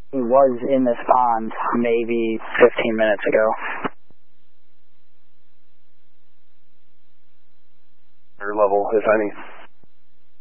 He was in this pond maybe 15 minutes ago. Level, if any.